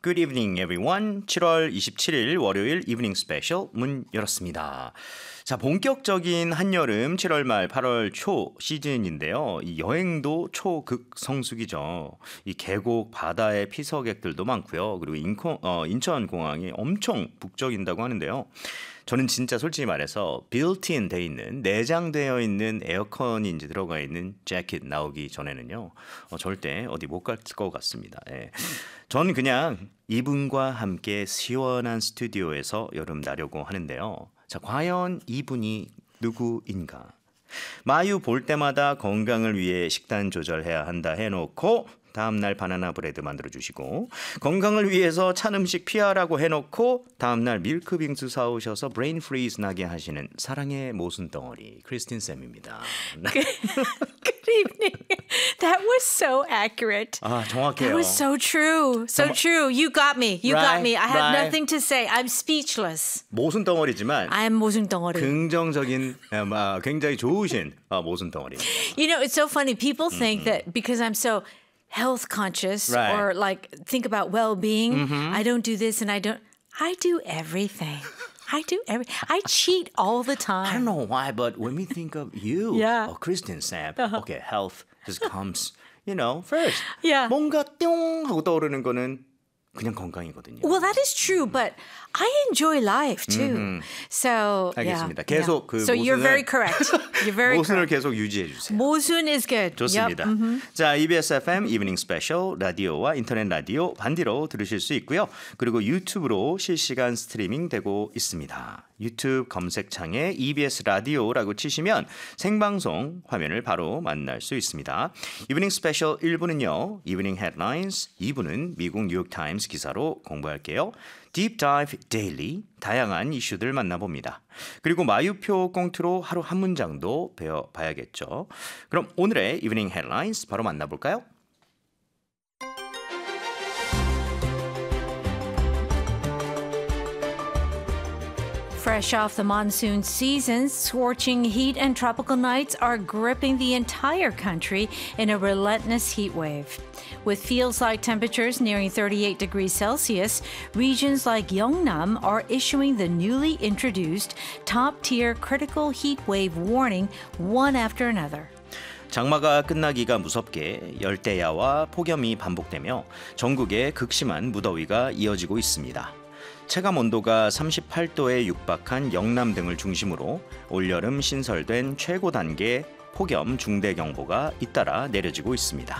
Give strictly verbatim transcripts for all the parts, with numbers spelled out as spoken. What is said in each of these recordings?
Good evening, everyone. 칠월 이십칠일 월요일 이브닝 스페셜 문 열었습니다. 자, 본격적인 한여름 칠월 말 팔월 초 시즌인데요. 이 여행도 초극성수기죠. 이 계곡 바다의 피서객들도 많고요. 그리고 인코, 어, 인천공항이 엄청 북적인다고 하는데요. 저는 진짜 솔직히 말해서 빌트인 돼 있는 내장되어 있는 에어컨이 이제 들어가 있는 재킷 나오기 전에는요. 어, 절대 어디 못 갈 것 같습니다. 예. 저는 그냥 이분과 함께 시원한 스튜디오에서 여름 나려고 하는데요. 자, 과연 이분이 누구인가? 마유 볼 때마다 건강을 위해 식단 조절해야 한다 해놓고 다음날 바나나 브레드 만들어주시고 건강을 위해서 찬 음식 피하라고 해놓고 다음날 밀크빙수 사오셔서 브레인 프리즈 나게 하시는 사랑의 모순덩어리 크리스틴 쌤입니다. Good evening. That was so accurate. 아, 정확해요. That was so true. So 정말, true. You got me. You right, got me. I have right. nothing to say. I'm speechless. 모순덩어리지만 I am 모순덩어리. 긍정적인 아, 굉장히 좋으신 아, 모순덩어리. You know, it's so funny. People think mm-hmm. that because I'm so health conscious right. or like think about well-being, mm-hmm. I don't do this and I don't. I do everything. I do every. I cheat all the time. I don't know why, but when we think of you, yeah. oh, Kristen Sam, uh-huh. okay, health just comes, you know, first. Yeah. 뭔가 띵 하고 떠오르는 거는 그냥 건강이거든요. Well, that is true, but I enjoy life too. Mm-hmm. So, 알겠습니다. yeah, 계속 yeah. 그 So 모순을, you're very correct. You're very 모순을 correct. 계속 유지해 주세요. 모순 is good. 좋습니다. Yep. Mm-hmm. 자, 이비에스 에프엠 이브닝 스페셜 라디오와 인터넷 라디오 반디로 들으실 수 있고요. 그리고 유튜브로 실시간 스트리밍 되고 있습니다. 유튜브 검색창에 이비에스 라디오라고 치시면 생방송 화면을 바로 만날 수 있습니다. 이브닝 스페셜 일 부는요. 이브닝 헤드라인스, 이 부는 미국 뉴욕타임스 기사로 공부할게요. Deep Dive Daily, 다양한 이슈들 만나봅니다. 그리고 마유표 꽁트로 하루 한 문장도 배워봐야겠죠. 그럼 오늘의 이브닝 헤드라인스 바로 만나볼까요? Fresh off the monsoon season, scorching heat and tropical nights are gripping the entire country in a relentless heat wave. With feels-like temperatures nearing thirty-eight degrees Celsius, regions like Yeongnam are issuing the newly introduced top-tier critical heat wave warning one after another. 장마가 끝나기가 무섭게 열대야와 폭염이 반복되며 전국에 극심한 무더위가 이어지고 있습니다. 체감 온도가 삼십팔 도에 육박한 영남 등을 중심으로 올여름 신설된 최고 단계 폭염 중대경보가 잇따라 내려지고 있습니다.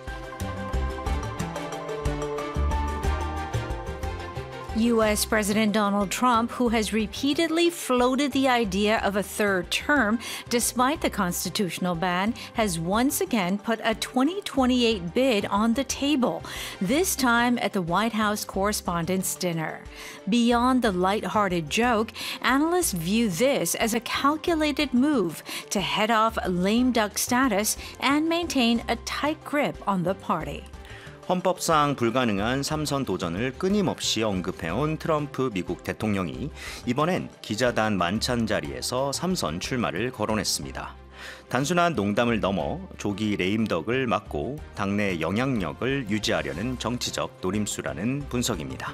U S President Donald Trump, who has repeatedly floated the idea of a third term despite the constitutional ban, has once again put a twenty twenty-eight bid on the table, this time at the White House Correspondents' Dinner. Beyond the lighthearted joke, analysts view this as a calculated move to head off lame duck status and maintain a tight grip on the party. 헌법상 불가능한 삼선 도전을 끊임없이 언급해온 트럼프 미국 대통령이 이번엔 기자단 만찬 자리에서 삼선 출마를 거론했습니다. 단순한 농담을 넘어 조기 레임덕을 막고 당내 영향력을 유지하려는 정치적 노림수라는 분석입니다.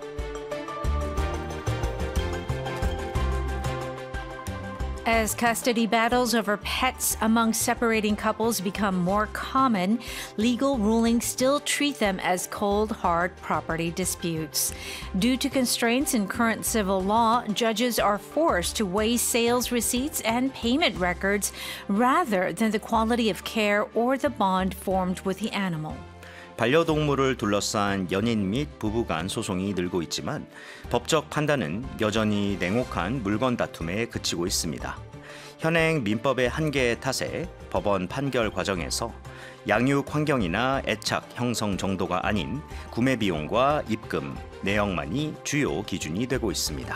As custody battles over pets among separating couples become more common, legal rulings still treat them as cold, hard property disputes. Due to constraints in current civil law, judges are forced to weigh sales receipts and payment records rather than the quality of care or the bond formed with the animal. 반려동물을 둘러싼 연인 및 부부 간 소송이 늘고 있지만 법적 판단은 여전히 냉혹한 물건 다툼에 그치고 있습니다. 현행 민법의 한계의 탓에 법원 판결 과정에서 양육 환경이나 애착 형성 정도가 아닌 구매 비용과 입금, 내역만이 주요 기준이 되고 있습니다.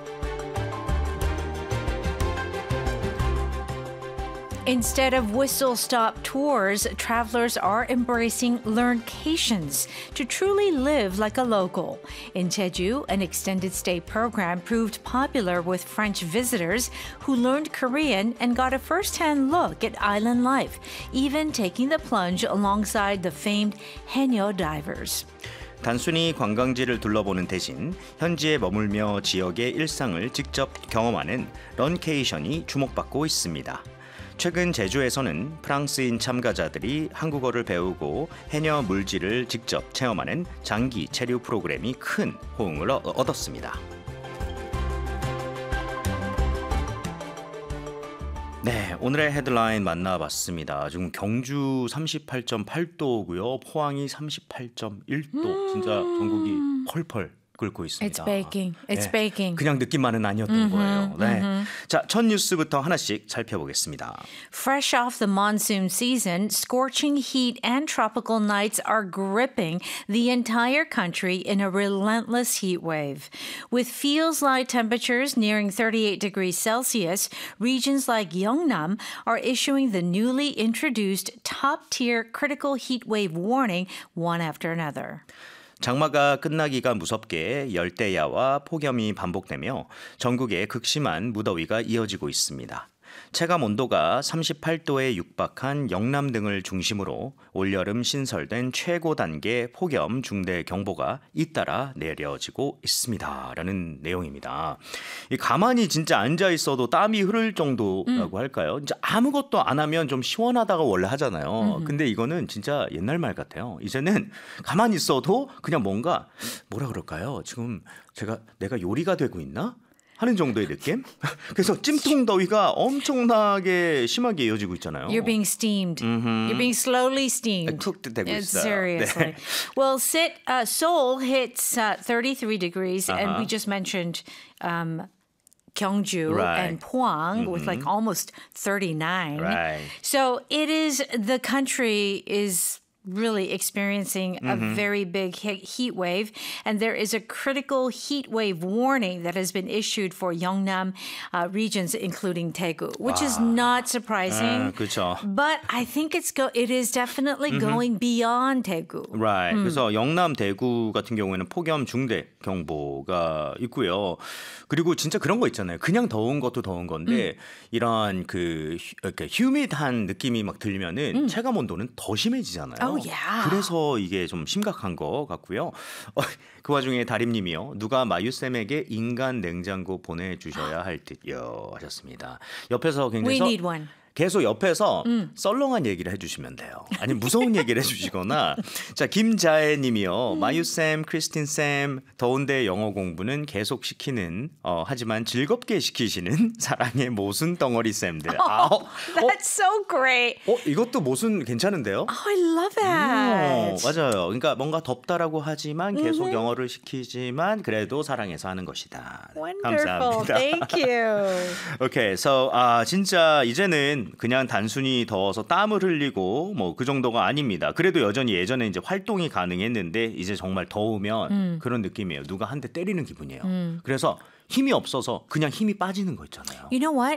Instead of whistle-stop tours, travelers are embracing learncations to truly live like a local. In Jeju, an extended stay program proved popular with French visitors who learned Korean and got a first-hand look at island life, even taking the plunge alongside the famed Haenyeo divers. 단순히 관광지를 둘러보는 대신 현지에 머물며 지역의 일상을 직접 경험하는 런케이션이 주목받고 있습니다. 최근 제주에서는 프랑스인 참가자들이 한국어를 배우고 해녀 물질을 직접 체험하는 장기 체류 프로그램이 큰 호응을 얻었습니다. 네, 오늘의 헤드라인 만나봤습니다. 지금 경주 삼십팔 점 팔 도고요. 포항이 삼십팔 점 일 도. 진짜 전국이 펄펄 끓고 있습니다. It's baking. It's 네, baking. 그냥 느낌만은 아니었던 거예요. 네. 자, 첫 뉴스부터 하나씩 살펴보겠습니다. Fresh off the monsoon season, scorching heat and tropical nights are gripping the entire country in a relentless heat wave. With feels-like temperatures nearing thirty-eight degrees Celsius, regions like Yeongnam are issuing the newly introduced top-tier critical heat wave warning one after another. 장마가 끝나기가 무섭게 열대야와 폭염이 반복되며 전국에 극심한 무더위가 이어지고 있습니다. 체감 온도가 삼십팔 도에 육박한 영남 등을 중심으로 올여름 신설된 최고 단계 폭염 중대 경보가 잇따라 내려지고 있습니다. 라는 내용입니다. 이 가만히 진짜 앉아 있어도 땀이 흐를 정도라고 음. 할까요? 진짜 아무것도 안 하면 좀 시원하다가 원래 하잖아요. 음. 근데 이거는 진짜 옛날 말 같아요. 이제는 가만히 있어도 그냥 뭔가 뭐라 그럴까요? 지금 제가 내가 요리가 되고 있나? 하는 정도의 느낌? 그래서 찜통 더위가 엄청나게 심하게 이어지고 있잖아요. You're being steamed. Mm-hmm. You're being slowly steamed. 쿡도 되고 Yeah, 있어요. seriously. 네. Well, sit, uh, Seoul hits uh, thirty-three degrees, Uh-huh. and we just mentioned um, Gyeongju Right. and Pohang mm-hmm. with like almost thirty-nine. Right. So it is, the country is really experiencing a Mm-hmm. very big heat wave, and there is a critical heat wave warning that has been issued for Yeongnam uh, regions, including Daegu, which is not surprising. 아, 그렇죠. But I think it's go. It is definitely mm-hmm. going beyond Daegu. Right. 음. 그래서 영남 대구 같은 경우에는 폭염 중대 경보가 있고요. 그리고 진짜 그런 거 있잖아요. 그냥 더운 것도 더운 건데 음. 이런 그 이렇게 휴미드한 느낌이 막 들면은 음. 체감 온도는 더 심해지잖아요. Oh, yeah. 그래서 이게 좀 심각한 것 같고요. 어, 그 와중에 다림님이요. 누가 마유쌤에게 인간 냉장고 보내주셔야 할 듯요 하셨습니다. 옆에서 굉장히 We 서, need one. 계속 옆에서 음. 썰렁한 얘기를 해주시면 돼요. 아니 무서운 얘기를 해주시거나. 자, 김자애님이요. 음. 마유쌤, 크리스틴쌤 더운데 영어 공부는 계속 시키는 어, 하지만 즐겁게 시키시는 사랑의 모순 덩어리 쌤들. Oh, 아, 어, that's so great. 어, 이것도 모순 괜찮은데요? Oh, I love that. 오, 맞아요. 그러니까 뭔가 덥다라고 하지만 계속 mm-hmm. 영어를 시키지만 그래도 사랑해서 하는 것이다. Wonderful. 감사합니다. Thank you. Okay, so 아 진짜 이제는 그냥 단순히 더워서 땀을 흘리고 뭐 그 정도가 아닙니다. 그래도 여전히 예전에 이제 활동이 가능했는데 이제 정말 더우면 음. 그런 느낌이에요. 누가 한 대 때리는 기분이에요. 음. 그래서 힘이 없어서 그냥 힘이 빠지는 거 있잖아요. You know what?